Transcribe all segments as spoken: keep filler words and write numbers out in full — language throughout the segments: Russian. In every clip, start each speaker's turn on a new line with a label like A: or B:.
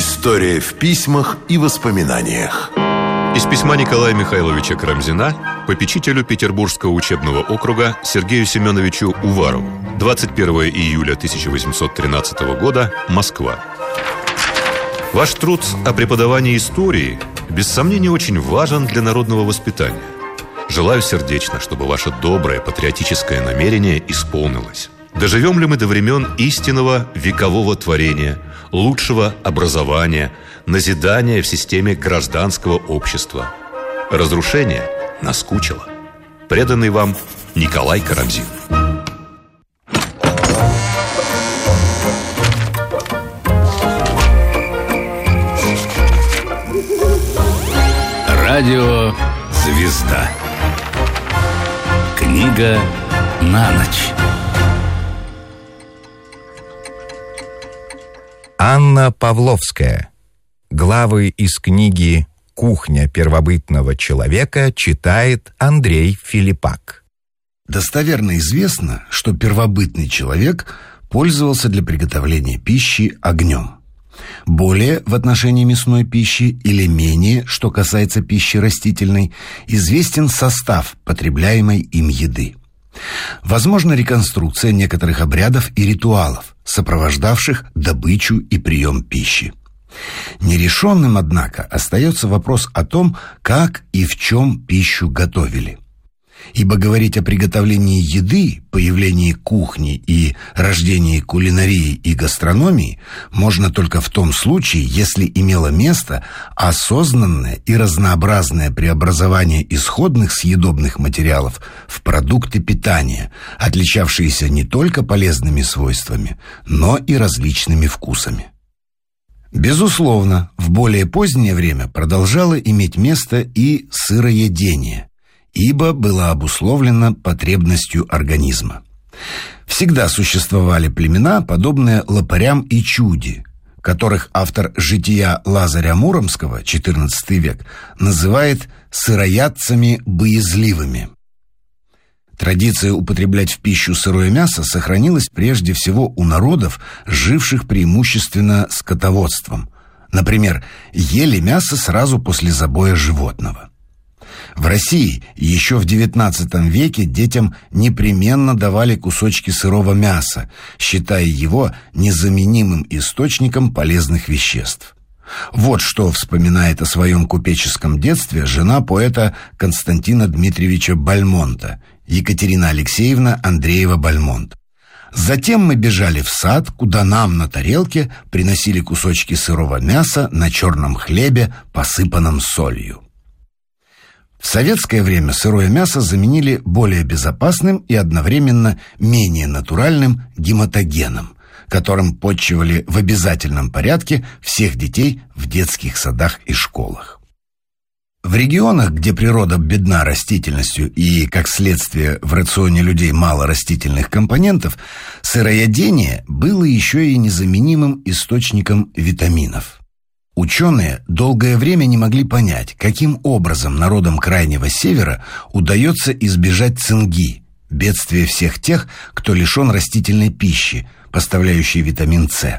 A: История в письмах и воспоминаниях.
B: Из письма Николая Михайловича Карамзина попечителю Петербургского учебного округа Сергею Семеновичу Уварову. двадцать первого июля тысяча восемьсот тринадцатого года, Москва. Ваш труд о преподавании истории, без сомнения, очень важен для народного воспитания. Желаю сердечно, чтобы ваше доброе патриотическое намерение исполнилось. Доживем ли мы до времен истинного векового творения, лучшего образования, назидания в системе гражданского общества? Разрушение наскучило. Преданный вам Николай Карамзин.
C: Радио «Звезда». Книга на ночь.
D: Анна Павловская. Главы из книги «Кухня первобытного человека» читает Андрей Филиппак.
E: Достоверно известно, что первобытный человек пользовался для приготовления пищи огнем. Более в отношении мясной пищи или менее, что касается пищи растительной, известен состав потребляемой им еды. Возможна реконструкция некоторых обрядов и ритуалов, сопровождавших добычу и прием пищи. Нерешенным, однако, остается вопрос о том, как и в чем пищу готовили. Ибо говорить о приготовлении еды, появлении кухни и рождении кулинарии и гастрономии можно только в том случае, если имело место осознанное и разнообразное преобразование исходных съедобных материалов в продукты питания, отличавшиеся не только полезными свойствами, но и различными вкусами. Безусловно, в более позднее время продолжало иметь место и сыроедение, ибо было обусловлено потребностью организма. Всегда существовали племена, подобные лопарям и чуди, которых автор «Жития» Лазаря Муромского, четырнадцатый век, называет сыроядцами боязливыми. Традиция употреблять в пищу сырое мясо сохранилась прежде всего у народов, живших преимущественно скотоводством. Например, ели мясо сразу после забоя животного. В России еще в девятнадцатом веке детям непременно давали кусочки сырого мяса, считая его незаменимым источником полезных веществ. Вот что вспоминает о своем купеческом детстве жена поэта Константина Дмитриевича Бальмонта, Екатерина Алексеевна Андреева-Бальмонт. Затем мы бежали в сад, куда нам на тарелке приносили кусочки сырого мяса на черном хлебе, посыпанном солью. В советское время сырое мясо заменили более безопасным и одновременно менее натуральным гематогеном, которым подчивали в обязательном порядке всех детей в детских садах и школах. В регионах, где природа бедна растительностью и, как следствие, в рационе людей мало растительных компонентов, сыроедение было еще и незаменимым источником витаминов. Ученые долгое время не могли понять, каким образом народам Крайнего Севера удается избежать цинги, бедствия всех тех, кто лишен растительной пищи, поставляющей витамин С.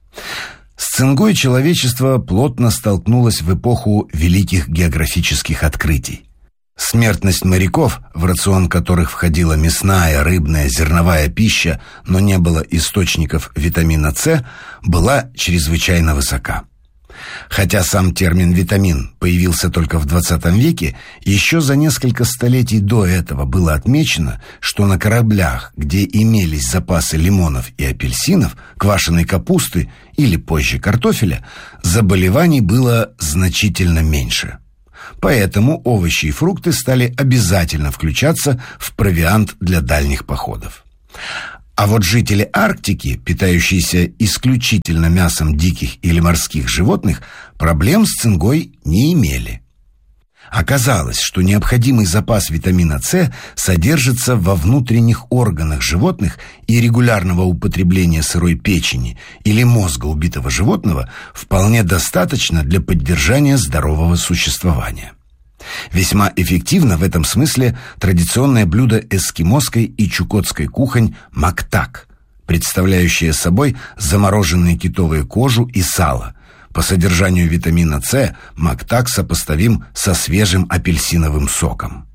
E: С цингой человечество плотно столкнулось в эпоху великих географических открытий. Смертность моряков, в рацион которых входила мясная, рыбная, зерновая пища, но не было источников витамина С, была чрезвычайно высока. Хотя сам термин «витамин» появился только в двадцатом веке, еще за несколько столетий до этого было отмечено, что на кораблях, где имелись запасы лимонов и апельсинов, квашеной капусты или позже картофеля, заболеваний было значительно меньше. Поэтому овощи и фрукты стали обязательно включаться в провиант для дальних походов. А вот жители Арктики, питающиеся исключительно мясом диких или морских животных, проблем с цингой не имели. Оказалось, что необходимый запас витамина С содержится во внутренних органах животных, и регулярного употребления сырой печени или мозга убитого животного вполне достаточно для поддержания здорового существования. Весьма эффективно в этом смысле традиционное блюдо эскимосской и чукотской кухонь мактак, представляющее собой замороженные китовые кожу и сало, По содержанию витамина С мактак сопоставим со свежим апельсиновым соком.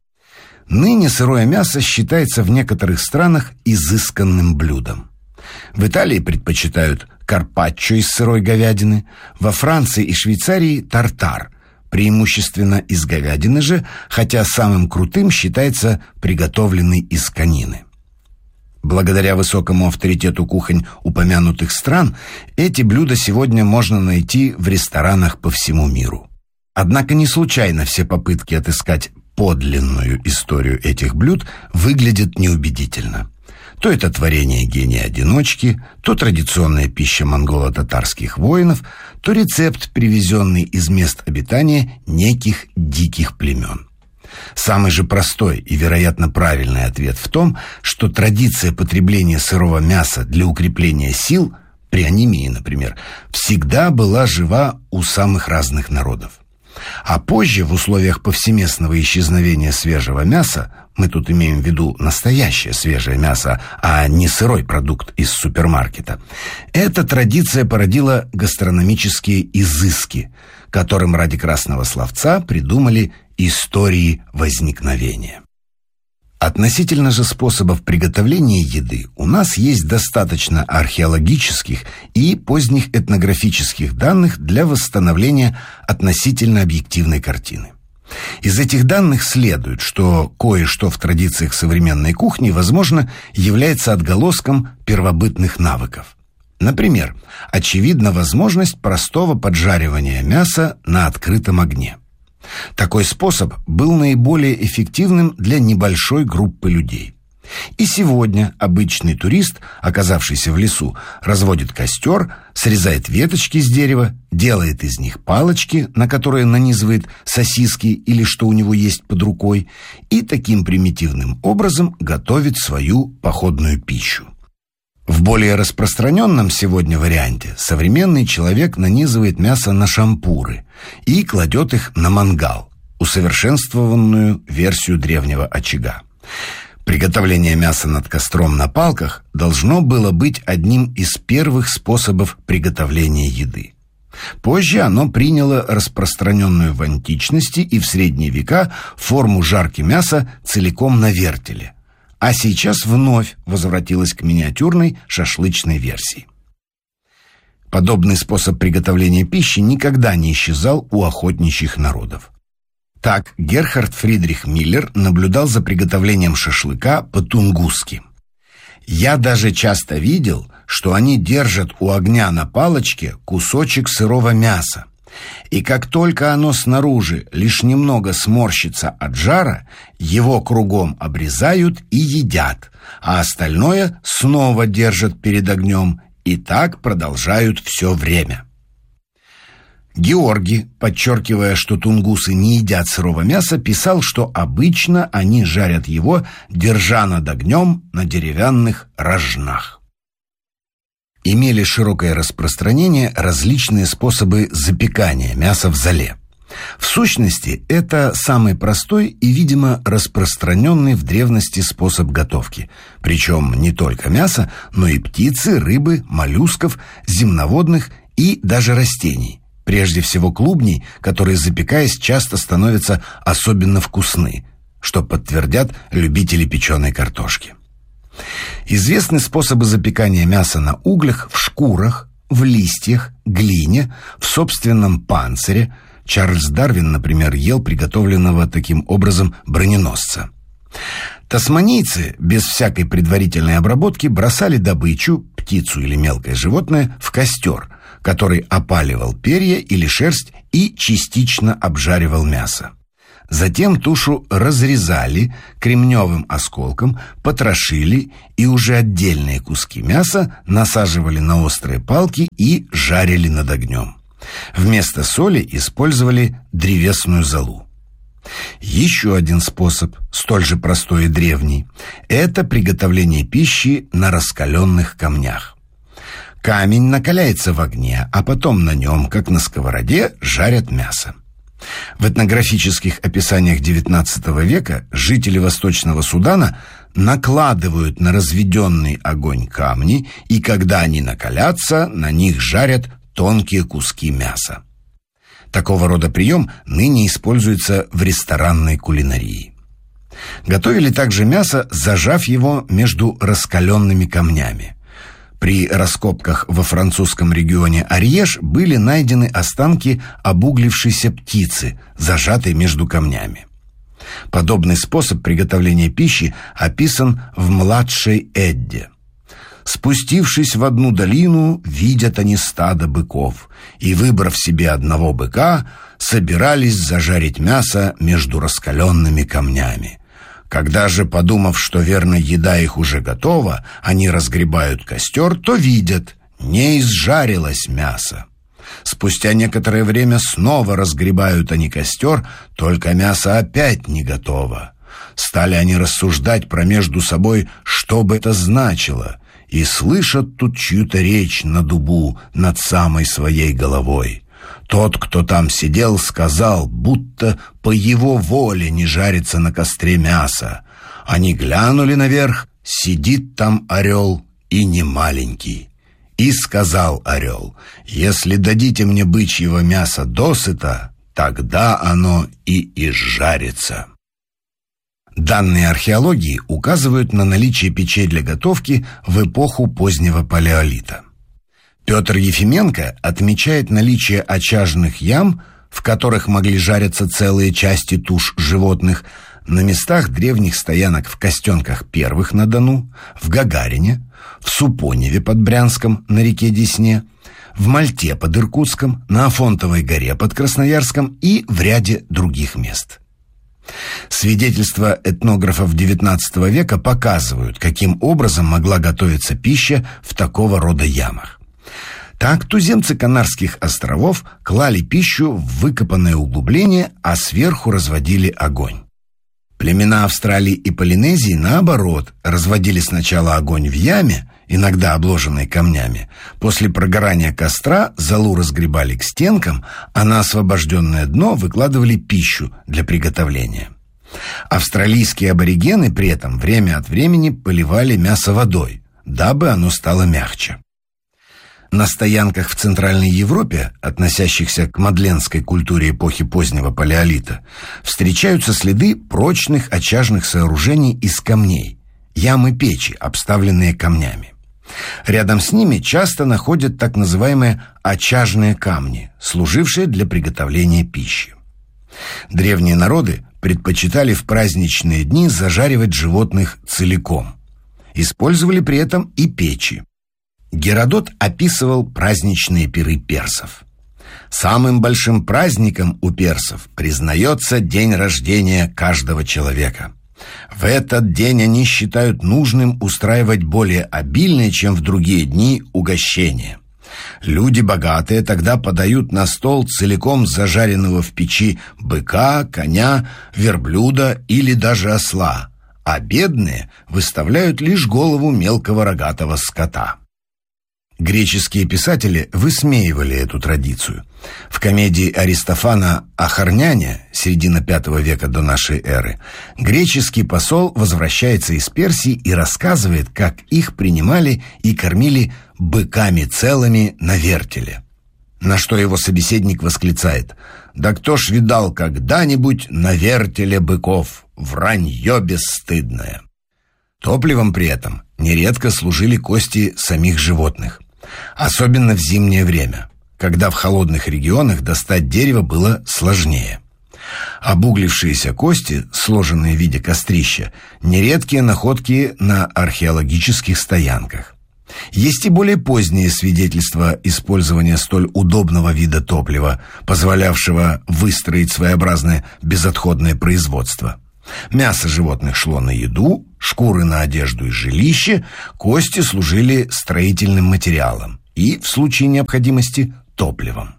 E: Ныне сырое мясо считается в некоторых странах изысканным блюдом. В Италии предпочитают карпаччо из сырой говядины, во Франции и Швейцарии тартар, преимущественно из говядины же, хотя самым крутым считается приготовленный из конины. Благодаря высокому авторитету кухонь упомянутых стран, эти блюда сегодня можно найти в ресторанах по всему миру. Однако не случайно все попытки отыскать подлинную историю этих блюд выглядят неубедительно. То это творение гения-одиночки, то традиционная пища монголо-татарских воинов, то рецепт, привезенный из мест обитания неких диких племен. Самый же простой и, вероятно, правильный ответ в том, что традиция потребления сырого мяса для укрепления сил, при анемии, например, всегда была жива у самых разных народов. А позже, в условиях повсеместного исчезновения свежего мяса, мы тут имеем в виду настоящее свежее мясо, а не сырой продукт из супермаркета, эта традиция породила гастрономические изыски, которым ради красного словца придумали истории возникновения. Относительно же способов приготовления еды у нас есть достаточно археологических и поздних этнографических данных для восстановления относительно объективной картины. Из этих данных следует, что кое-что в традициях современной кухни, возможно, является отголоском первобытных навыков. Например, очевидна возможность простого поджаривания мяса на открытом огне. Такой способ был наиболее эффективным для небольшой группы людей. И сегодня обычный турист, оказавшийся в лесу, разводит костер, срезает веточки с дерева, делает из них палочки, на которые нанизывает сосиски или что у него есть под рукой, и таким примитивным образом готовит свою походную пищу. В более распространенном сегодня варианте современный человек нанизывает мясо на шампуры и кладет их на мангал, усовершенствованную версию древнего очага. Приготовление мяса над костром на палках должно было быть одним из первых способов приготовления еды. Позже оно приняло распространенную в античности и в средние века форму жарки мяса целиком на вертеле, а сейчас вновь возвратилась к миниатюрной шашлычной версии. Подобный способ приготовления пищи никогда не исчезал у охотничьих народов. Так Герхард Фридрих Миллер наблюдал за приготовлением шашлыка по-тунгусски. «Я даже часто видел, что они держат у огня на палочке кусочек сырого мяса, и как только оно снаружи лишь немного сморщится от жара, его кругом обрезают и едят, а остальное снова держат перед огнем, и так продолжают все время». Георгий, подчеркивая, что тунгусы не едят сырого мяса, писал, что обычно они жарят его, держа над огнем на деревянных рожнах. Имели широкое распространение различные способы запекания мяса в золе. В сущности, это самый простой и, видимо, распространенный в древности способ готовки. Причем не только мяса, но и птицы, рыбы, моллюсков, земноводных и даже растений. Прежде всего клубней, которые, запекаясь, часто становятся особенно вкусны, что подтвердят любители печеной картошки. Известны способы запекания мяса на углях, в шкурах, в листьях, глине, в собственном панцире. Чарльз Дарвин, например, ел приготовленного таким образом броненосца. Тасманийцы без всякой предварительной обработки бросали добычу, птицу или мелкое животное, в костер, который опаливал перья или шерсть и частично обжаривал мясо. Затем тушу разрезали кремневым осколком, потрошили и уже отдельные куски мяса насаживали на острые палки и жарили над огнем. Вместо соли использовали древесную золу. Еще один способ, столь же простой и древний, это приготовление пищи на раскаленных камнях. Камень накаляется в огне, а потом на нем, как на сковороде, жарят мясо. В этнографических описаниях девятнадцатого века жители Восточного Судана накладывают на разведенный огонь камни, и когда они накалятся, на них жарят тонкие куски мяса. Такого рода прием ныне используется в ресторанной кулинарии. Готовили также мясо, зажав его между раскаленными камнями. При раскопках во французском регионе Арьеж были найдены останки обуглившейся птицы, зажатой между камнями. Подобный способ приготовления пищи описан в «Младшей Эдде». «Спустившись в одну долину, видят они стадо быков, и, выбрав себе одного быка, собирались зажарить мясо между раскаленными камнями. Когда же, подумав, что верно еда их уже готова, они разгребают костер, то видят, не изжарилось мясо. Спустя некоторое время снова разгребают они костер, только мясо опять не готово. Стали они рассуждать промежду собой, что бы это значило, и слышат тут чью-то речь на дубу над самой своей головой. Тот, кто там сидел, сказал, будто по его воле не жарится на костре мясо. Они глянули наверх, сидит там орел, и не маленький. И сказал орел: если дадите мне бычьего мяса досыта, тогда оно и изжарится». Данные археологии указывают на наличие печей для готовки в эпоху позднего палеолита. Петр Ефименко отмечает наличие очажных ям, в которых могли жариться целые части туш животных, на местах древних стоянок в Костенках Первых на Дону, в Гагарине, в Супоневе под Брянском на реке Десне, в Мальте под Иркутском, на Афонтовой горе под Красноярском и в ряде других мест. Свидетельства этнографов девятнадцатого века показывают, каким образом могла готовиться пища в такого рода ямах. Так туземцы Канарских островов клали пищу в выкопанное углубление, а сверху разводили огонь. Племена Австралии и Полинезии, наоборот, разводили сначала огонь в яме, иногда обложенной камнями. После прогорания костра золу разгребали к стенкам, а на освобожденное дно выкладывали пищу для приготовления. Австралийские аборигены при этом время от времени поливали мясо водой, дабы оно стало мягче. На стоянках в Центральной Европе, относящихся к мадленской культуре эпохи позднего палеолита, встречаются следы прочных очажных сооружений из камней, ямы-печи, обставленные камнями. Рядом с ними часто находят так называемые очажные камни, служившие для приготовления пищи. Древние народы предпочитали в праздничные дни зажаривать животных целиком. Использовали при этом и печи. Геродот описывал праздничные пиры персов. Самым большим праздником у персов признается день рождения каждого человека. В этот день они считают нужным устраивать более обильные, чем в другие дни, угощения. Люди богатые тогда подают на стол целиком зажаренного в печи быка, коня, верблюда или даже осла, а бедные выставляют лишь голову мелкого рогатого скота. Греческие писатели высмеивали эту традицию. В комедии Аристофана «Охорняне» середина пятого века до нашей эры греческий посол возвращается из Персии и рассказывает, как их принимали и кормили быками целыми на вертеле. На что его собеседник восклицает: «Да кто ж видал когда-нибудь на вертеле быков? Вранье бесстыдное!» Топливом при этом нередко служили кости самих животных. Особенно в зимнее время, когда в холодных регионах достать дерево было сложнее. Обуглившиеся кости, сложенные в виде кострища, нередкие находки на археологических стоянках. Есть и более поздние свидетельства использования столь удобного вида топлива, позволявшего выстроить своеобразное безотходное производство. Мясо животных шло на еду, шкуры на одежду и жилище, кости служили строительным материалом и, в случае необходимости, топливом.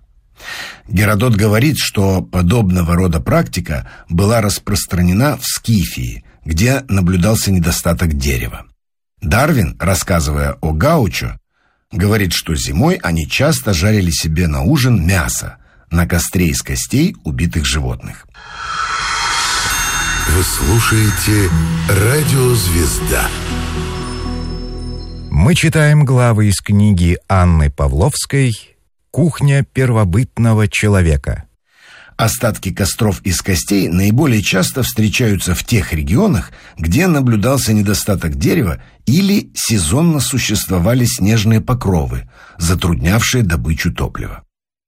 E: Геродот говорит, что подобного рода практика была распространена в Скифии, где наблюдался недостаток дерева. Дарвин, рассказывая о гаучо, говорит, что зимой они часто жарили себе на ужин мясо на костре из костей убитых животных.
A: Вы слушаете «Радио Звезда».
D: Мы читаем главы из книги Анны Павловской Кухня первобытного человека.
E: Остатки костров из костей наиболее часто встречаются в тех регионах, где наблюдался недостаток дерева или сезонно существовали снежные покровы, затруднявшие добычу топлива.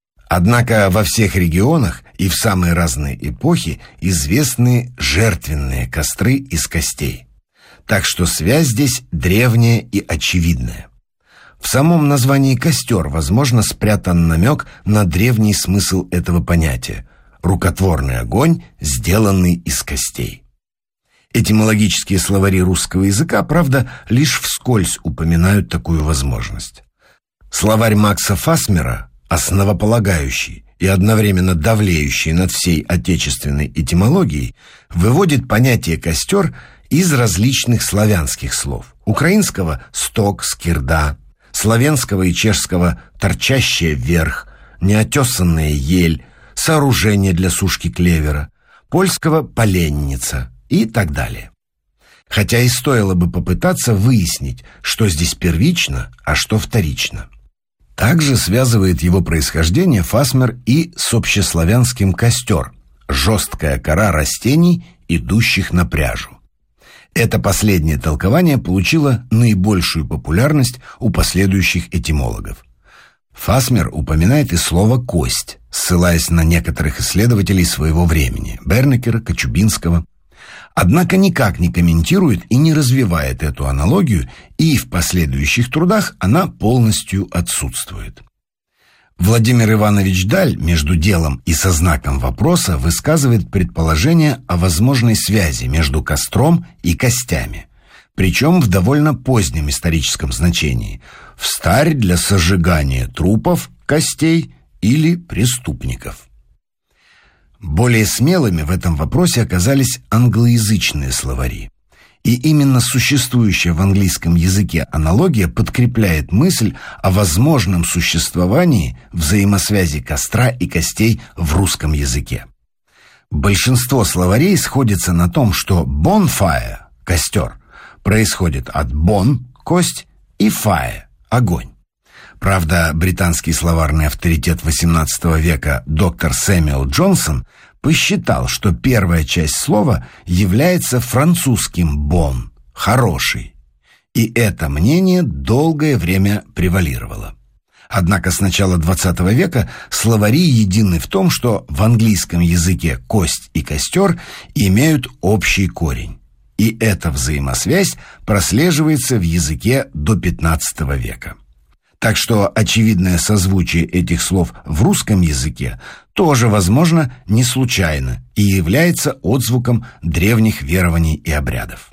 E: Однако во всех регионах и в самые разные эпохи известны жертвенные костры из костей. Так что связь здесь древняя и очевидная. В самом названии «костер», возможно, спрятан намек на древний смысл этого понятия – рукотворный огонь, сделанный из костей. Этимологические словари русского языка, правда, лишь вскользь упоминают такую возможность. Словарь Макса Фасмера, основополагающий и одновременно давлеющий над всей отечественной этимологией, выводит понятие «костер» из различных славянских слов. Украинского «сток», «скирда», славянского и чешского «торчащая вверх», «неотесанная ель», «сооружение для сушки клевера», польского «поленница» и так далее. Хотя и стоило бы попытаться выяснить, что здесь первично, а что вторично. Также связывает его происхождение Фасмер и с общеславянским «костер» – жесткая кора растений, идущих на пряжу. Это последнее толкование получило наибольшую популярность у последующих этимологов. Фасмер упоминает и слово «кость», ссылаясь на некоторых исследователей своего времени – Бернекера, Кочубинского. Однако никак не комментирует и не развивает эту аналогию, и в последующих трудах она полностью отсутствует. Владимир Иванович Даль между делом и со знаком вопроса высказывает предположение о возможной связи между костром и костями, причем в довольно позднем историческом значении – встарь для сожигания трупов, костей или преступников. Более смелыми в этом вопросе оказались англоязычные словари. И именно существующая в английском языке аналогия подкрепляет мысль о возможном существовании взаимосвязи костра и костей в русском языке. Большинство словарей сходится на том, что bonfire – костер происходит от bon – кость и fire – огонь. Правда, британский словарный авторитет восемнадцатого века доктор Сэмюэл Джонсон посчитал, что первая часть слова является французским «bon» – «хороший». И это мнение долгое время превалировало. Однако с начала двадцатого века словари едины в том, что в английском языке «кость» и «костер» имеют общий корень. И эта взаимосвязь прослеживается в языке до пятнадцатого века. Так что очевидное созвучие этих слов в русском языке тоже, возможно, не случайно и является отзвуком древних верований и обрядов.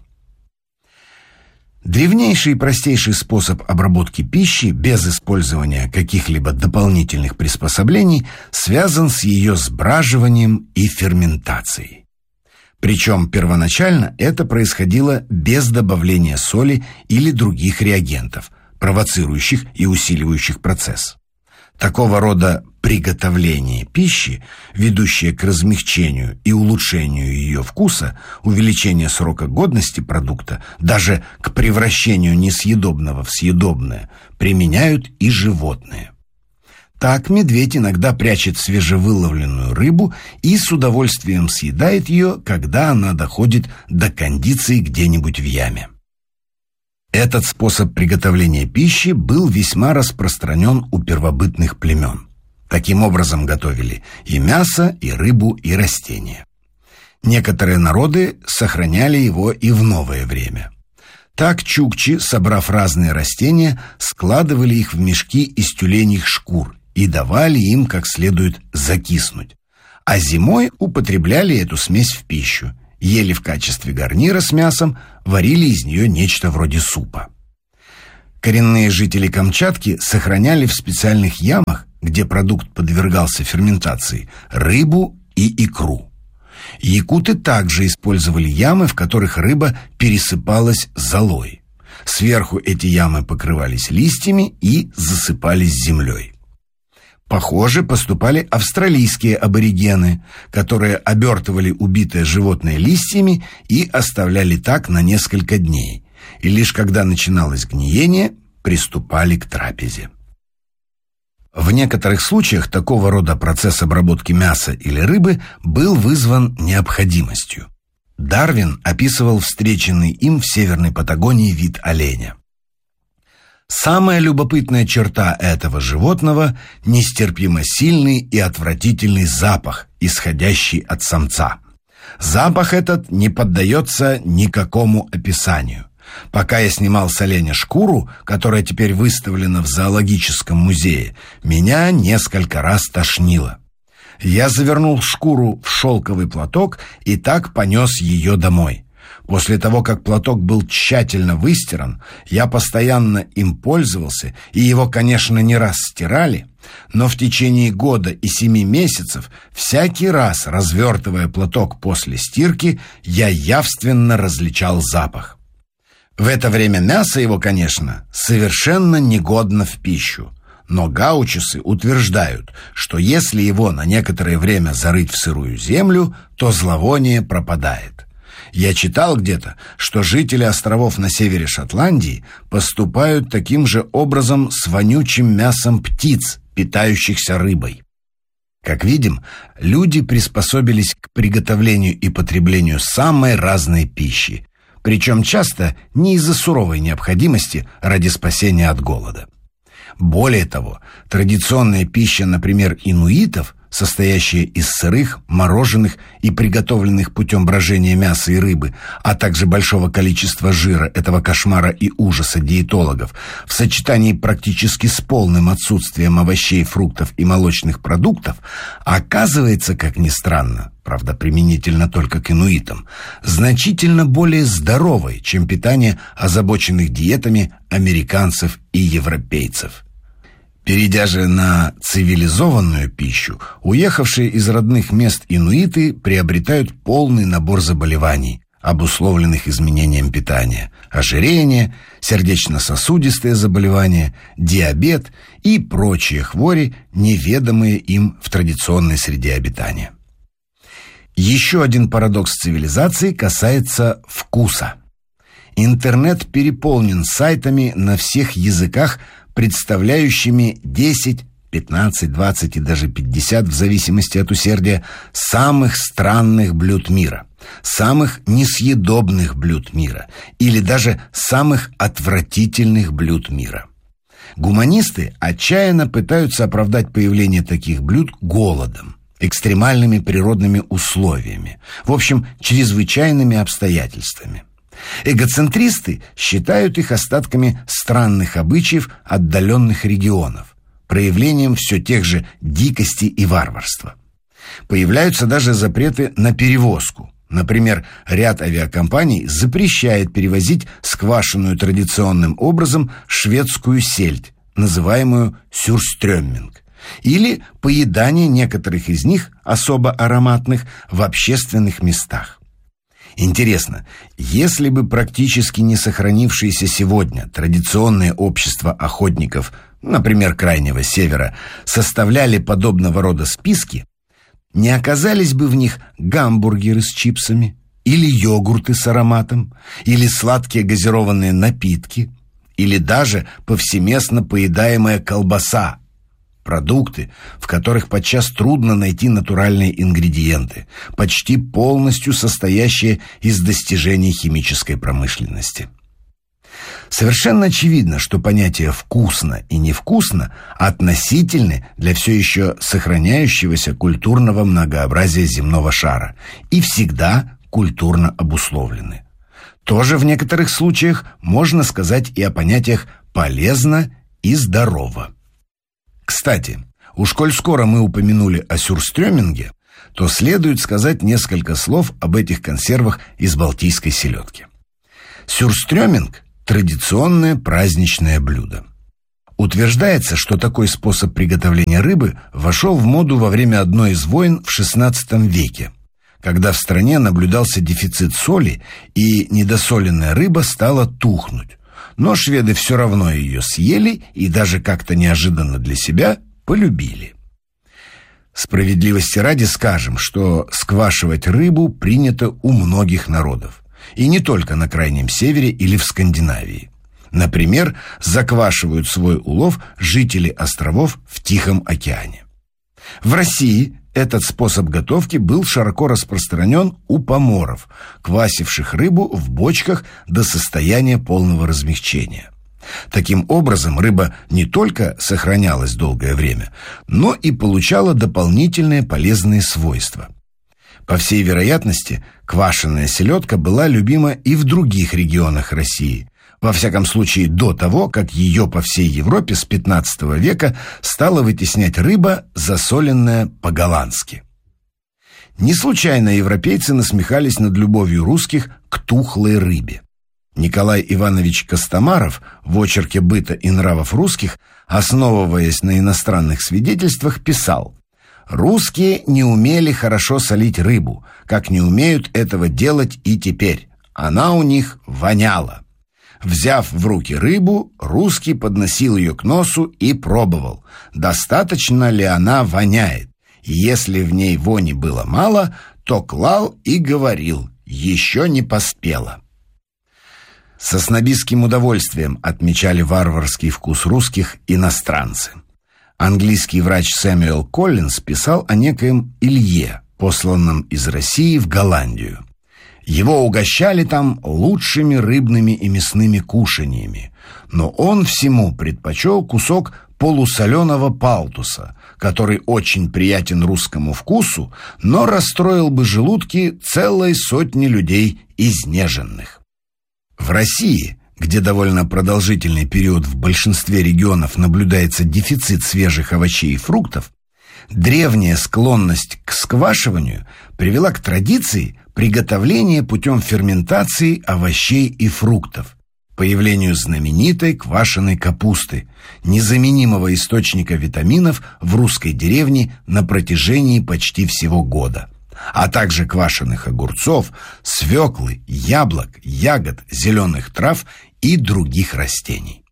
E: Древнейший и простейший способ обработки пищи без использования каких-либо дополнительных приспособлений связан с ее сбраживанием и ферментацией. Причем первоначально это происходило без добавления соли или других реагентов, провоцирующих и усиливающих процесс. Такого рода приготовление пищи, ведущее к размягчению и улучшению ее вкуса, увеличению срока годности продукта, даже к превращению несъедобного в съедобное, применяют и животные. Так медведь иногда прячет свежевыловленную рыбу и с удовольствием съедает ее, когда она доходит до кондиции где-нибудь в яме. Этот способ приготовления пищи был весьма распространен у первобытных племен. Таким образом готовили и мясо, и рыбу, и растения. Некоторые народы сохраняли его и в новое время. Так чукчи, собрав разные растения, складывали их в мешки из тюленьих шкур и давали им как следует закиснуть. А зимой употребляли эту смесь в пищу, ели в качестве гарнира с мясом, варили из нее нечто вроде супа. Коренные жители Камчатки сохраняли в специальных ямах, где продукт подвергался ферментации, рыбу и икру. Якуты также использовали ямы, в которых рыба пересыпалась золой. Сверху эти ямы покрывались листьями и засыпались землей. Похоже поступали австралийские аборигены, которые обертывали убитое животное листьями и оставляли так на несколько дней, и лишь когда начиналось гниение, приступали к трапезе. В некоторых случаях такого рода процесс обработки мяса или рыбы был вызван необходимостью. Дарвин описывал встреченный им в Северной Патагонии вид оленя. Самая любопытная черта этого животного – нестерпимо сильный и отвратительный запах, исходящий от самца. Запах этот не поддается никакому описанию. Пока я снимал с оленя шкуру, которая теперь выставлена в зоологическом музее, меня несколько раз тошнило. Я завернул шкуру в шелковый платок и так понес ее домой. После того, как платок был тщательно выстиран, я постоянно им пользовался, и его, конечно, не раз стирали, но в течение года и семи месяцев, всякий раз развертывая платок после стирки, я явственно различал запах. В это время мясо его, конечно, совершенно негодно в пищу, но гаучусы утверждают, что если его на некоторое время зарыть в сырую землю, то зловоние пропадает. Я читал где-то, что жители островов на севере Шотландии поступают таким же образом с вонючим мясом птиц, питающихся рыбой. Как видим, люди приспособились к приготовлению и потреблению самой разной пищи, причем часто не из-за суровой необходимости ради спасения от голода. Более того, традиционная пища, например, инуитов, состоящая из сырых, мороженых и приготовленных путем брожения мяса и рыбы, а также большого количества жира, этого кошмара и ужаса диетологов, в сочетании практически с полным отсутствием овощей, фруктов и молочных продуктов, оказывается, как ни странно, правда, применительно только к инуитам, значительно более здоровой, чем питание озабоченных диетами американцев и европейцев. Перейдя же на цивилизованную пищу, уехавшие из родных мест инуиты приобретают полный набор заболеваний, обусловленных изменением питания: ожирение, сердечно-сосудистые заболевания, диабет и прочие хвори, неведомые им в традиционной среде обитания. Еще один парадокс цивилизации касается вкуса. Интернет переполнен сайтами на всех языках, представляющими десять, пятнадцать, двадцать и даже пятьдесят, в зависимости от усердия, самых странных блюд мира, самых несъедобных блюд мира или даже самых отвратительных блюд мира. Гуманисты отчаянно пытаются оправдать появление таких блюд голодом, экстремальными природными условиями, в общем, чрезвычайными обстоятельствами. Эгоцентристы считают их остатками странных обычаев отдаленных регионов, проявлением все тех же дикости и варварства. Появляются даже запреты на перевозку. Например, ряд авиакомпаний запрещает перевозить сквашенную традиционным образом шведскую сельдь, называемую сюрстрёмминг, или поедание некоторых из них, особо ароматных, в общественных местах. Интересно, если бы практически не сохранившиеся сегодня традиционные общества охотников, например, Крайнего Севера, составляли подобного рода списки, не оказались бы в них гамбургеры с чипсами, или йогурты с ароматом, или сладкие газированные напитки, или даже повсеместно поедаемая колбаса, продукты, в которых подчас трудно найти натуральные ингредиенты, почти полностью состоящие из достижений химической промышленности. Совершенно очевидно, что понятия «вкусно» и «невкусно» относительны для все еще сохраняющегося культурного многообразия земного шара и всегда культурно обусловлены. Тоже в некоторых случаях можно сказать и о понятиях «полезно» и «здорово». Кстати, уж коль скоро мы упомянули о сюрстрёминге, то следует сказать несколько слов об этих консервах из балтийской селедки. Сюрстрёминг – традиционное праздничное блюдо. Утверждается, что такой способ приготовления рыбы вошел в моду во время одной из войн в шестнадцатом веке, когда в стране наблюдался дефицит соли и недосоленная рыба стала тухнуть. Но шведы все равно ее съели и даже как-то неожиданно для себя полюбили. Справедливости ради скажем, что сквашивать рыбу принято у многих народов. И не только на Крайнем Севере или в Скандинавии. Например, заквашивают свой улов жители островов в Тихом океане. В России этот способ готовки был широко распространен у поморов, квасивших рыбу в бочках до состояния полного размягчения. Таким образом, рыба не только сохранялась долгое время, но и получала дополнительные полезные свойства. По всей вероятности, квашеная селедка была любима и в других регионах России, во всяком случае до того, как ее по всей Европе с пятнадцатого века стала вытеснять рыба, засоленная по-голландски. Не случайно европейцы насмехались над любовью русских к тухлой рыбе. Николай Иванович Костомаров в очерке «Быта и нравов русских», основываясь на иностранных свидетельствах, писал: «Русские не умели хорошо солить рыбу, как не умеют этого делать и теперь. Она у них воняла. Взяв в руки рыбу, русский подносил ее к носу и пробовал, достаточно ли она воняет. Если в ней вони было мало, то клал и говорил: еще не поспела». Со снобистским удовольствием отмечали варварский вкус русских иностранцы. Английский врач Сэмюэл Коллинз писал о некоем Илье, посланном из России в Голландию. Его угощали там лучшими рыбными и мясными кушаньями, но он всему предпочел кусок полусоленого палтуса, который очень приятен русскому вкусу, но расстроил бы желудки целой сотни людей изнеженных. В России, где довольно продолжительный период в большинстве регионов наблюдается дефицит свежих овощей и фруктов, древняя склонность к сквашиванию привела к традиции приготовления путем ферментации овощей и фруктов, появлению знаменитой квашеной капусты, незаменимого источника витаминов в русской деревне на протяжении почти всего года, а также квашеных огурцов, свеклы, яблок, ягод, зеленых трав и других растений.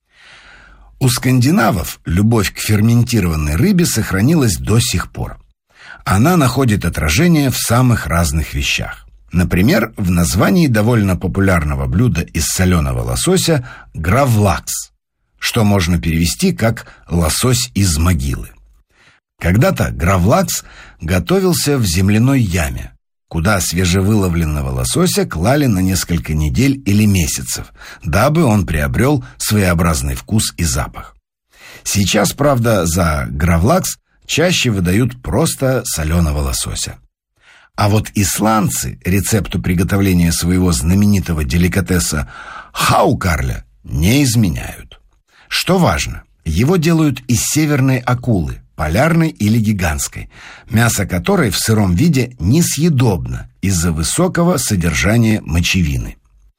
E: У скандинавов любовь к ферментированной рыбе сохранилась до сих пор. Она находит отражение в самых разных вещах. Например, в названии довольно популярного блюда из соленого лосося гравлакс, что можно перевести как «лосось из могилы». Когда-то гравлакс готовился в земляной яме, куда свежевыловленного лосося клали на несколько недель или месяцев, дабы он приобрел своеобразный вкус и запах. Сейчас, правда, за гравлакс чаще выдают просто соленого лосося. А вот исландцы рецепту приготовления своего знаменитого деликатеса хаукарля не изменяют. Что важно, его делают из северной акулы, полярной или гигантской, мясо которой в сыром виде несъедобно из-за высокого содержания мочевины.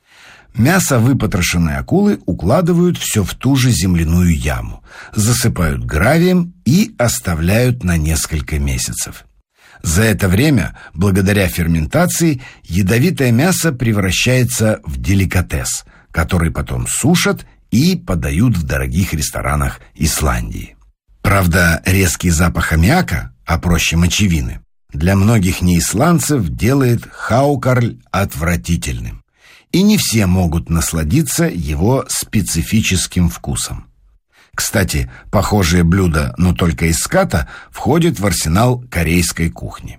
E: Мясо выпотрошенной акулы укладывают все в ту же земляную яму, засыпают гравием и оставляют на несколько месяцев. За это время, благодаря ферментации, ядовитое мясо превращается в деликатес, который потом сушат и подают в дорогих ресторанах Исландии. Правда, резкий запах аммиака, а проще мочевины, для многих неисландцев делает хаукарль отвратительным, и не все могут насладиться его специфическим вкусом. Кстати, похожее блюдо, но только из ската, входит в арсенал корейской кухни.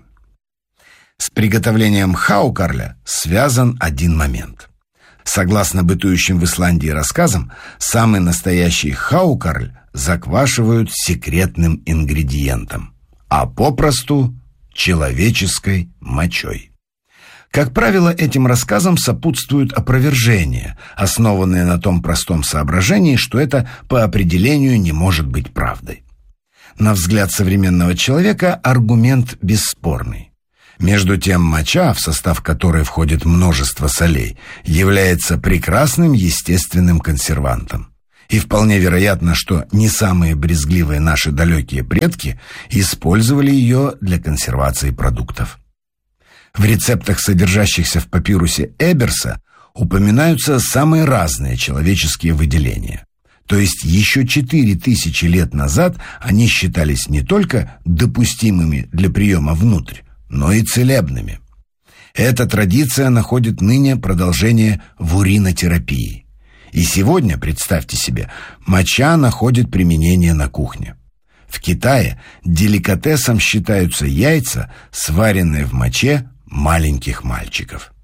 E: С приготовлением хаукарля связан один момент. Согласно бытующим в Исландии рассказам, самый настоящий хаукарль заквашивают секретным ингредиентом, а попросту человеческой мочой. Как правило, этим рассказам сопутствуют опровержения, основанные на том простом соображении, что это по определению не может быть правдой. На взгляд современного человека аргумент бесспорный. Между тем, моча, в состав которой входит множество солей, является прекрасным естественным консервантом. И вполне вероятно, что не самые брезгливые наши далекие предки использовали ее для консервации продуктов. В рецептах, содержащихся в папирусе Эберса, упоминаются самые разные человеческие выделения. То есть еще четыре тысячи лет назад они считались не только допустимыми для приема внутрь, но и целебными. Эта традиция находит ныне продолжение в уринотерапии. И сегодня, представьте себе, моча находит применение на кухне. В Китае деликатесом считаются яйца, сваренные в моче маленьких мальчиков.